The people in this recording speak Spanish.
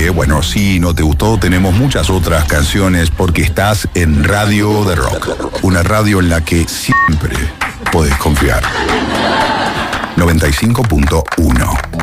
bueno, si no te gustó, tenemos muchas otras canciones porque estás en Radio de Rock. Una radio en la que siempre podés confiar. 95.1